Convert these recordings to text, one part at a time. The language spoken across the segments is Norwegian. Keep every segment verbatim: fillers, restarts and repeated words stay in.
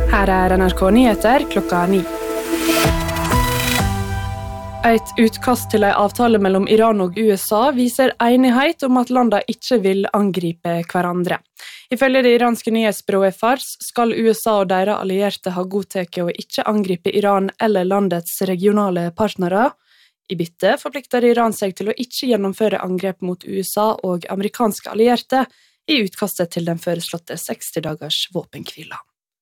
Her er N R K Nyheter klokka ni. Et utkast til en avtale mellom Iran og U S A viser enighet om at landene ikke vil angripe hverandre. Ifølge det iranske nyhetsbyrået Fars skal U S A og deres allierte ha godtatt å ikke angripe Iran eller landets regionale partnere. I bytte forplikter Iran seg til å ikke gjennomføre angrep mot U S A og amerikanske allierte i utkastet til den foreslåtte seksti dagers våpenhvila.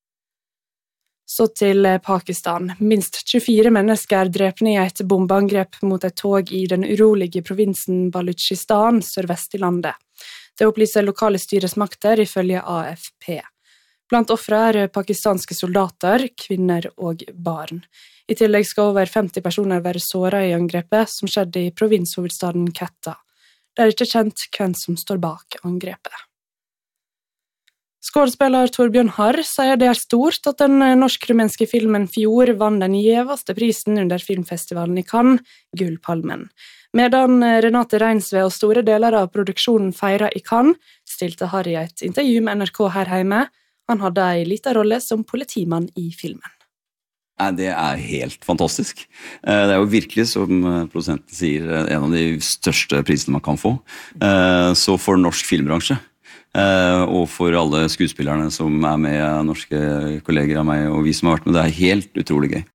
Så til Pakistan. Minst tjuefire mennesker drepne i et bombeangrep mot et tog i den urolige provinsen Baluchistan, sørvest i landet. Det opplyser lokale styresmakter ifølge A F P. Blant ofre er pakistanske soldater, kvinner og barn. I tillegg skal over femti personer være såret i angrepet som skjedde i provinshovedstaden Quetta. Det er ikke kjent hvem som står bak angrepet. Skådespiller Torbjørn Harr sier det er stort at den norsk-rumenske filmen Fjord vann den gjeveste prisen under filmfestivalen i Cannes, Gullpalmen. Medan Renate Reinsve og store deler av produksjonen feiret i Cannes, stilte Harr i et intervju med N R K her hjemme. Han hadde en liten rolle som politimann i filmen. Det er helt fantastisk. Det er jo virkelig, som produsenten sier, en av de største prisene man kan få. Så for norsk filmbransje, og for alle skuespillerne som er med, norske kolleger av meg, og vi som har vært med, det er helt utrolig gøy.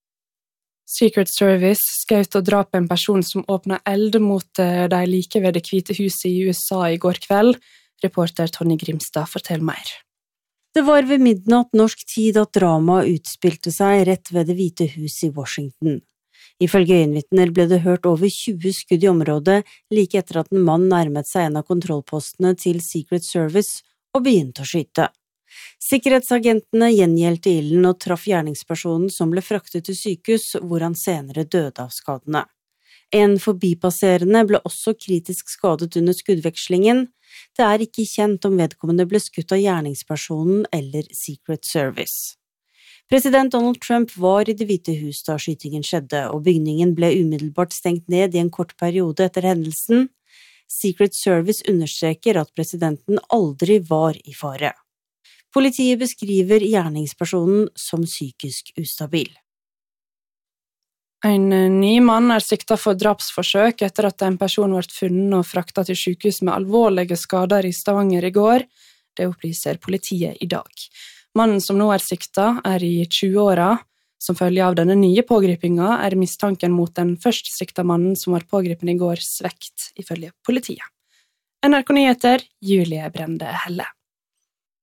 Secret Service skjøt og drap en person som åpnet eld mot de like ved det hvite huset i U S A i går kveld. Reporter Tonje Grimstad forteller mer. Det var ved midnatt norsk tid at drama utspilte seg rett ved det hvite hus i Washington. Ifølge øyenvitner ble det hørt over tjue skudd i området like etter at en mann nærmet seg en av kontrollpostene til Secret Service og begynte å skyte. Sikkerhetsagentene gjengjeldte ilden og traff gjerningspersonen som ble fraktet til sykehus, hvor han senere døde av skadene. En forbipasserende ble også kritisk skadet under skuddvekslingen. Det er ikke kjent om vedkommende ble skutt av gjerningspersonen eller Secret Service. President Donald Trump var i Det hvite hus da skytingen skjedde, og bygningen ble umiddelbart stengt ned i en kort periode etter hendelsen. Secret Service understreker at presidenten aldri var i fare. Politiet beskriver gjerningspersonen som psykisk ustabil. En ny mann er siktet for drapsforsøk etter at en person ble funnet og fraktet til sykehus med alvorlige skader i Stavanger i går. Det opplyser politiet i dag. Mannen som nå er siktet er i tjueåra. Som følge av denne nye pågripingen er mistanken mot den først sikta mannen som var pågripen i går svekt, ifølge politiet. N R K Nyheter, Julie Brende Helle.